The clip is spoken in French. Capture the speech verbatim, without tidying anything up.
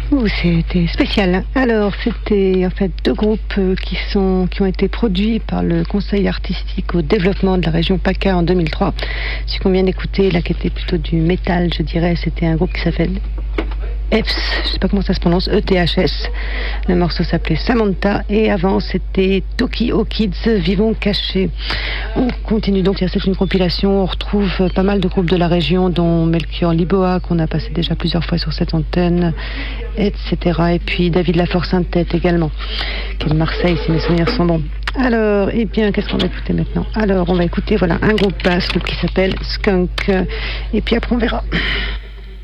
Oh, c'était spécial. Alors, c'était en fait deux groupes qui sont qui ont été produits par le Conseil artistique au développement de la région PACA en deux mille trois. Ce qu'on vient d'écouter, là, qui était plutôt du métal, je dirais, c'était un groupe qui s'appelle E T H S, je sais pas comment ça se prononce, E T H S. Le morceau s'appelait Samantha et avant c'était Tokyo Kids, Vivons cachés. On continue donc, c'est une compilation, on retrouve pas mal de groupes de la région dont Melchior Liboa qu'on a passé déjà plusieurs fois sur cette antenne, et cetera. Et puis David Laforce Tête également, qui est de Marseille si mes souvenirs sont bons. Alors, eh bien, qu'est-ce qu'on va écouter maintenant? Alors, on va écouter, voilà, un groupe basse, groupe qui s'appelle Skunk. Et puis après, on verra.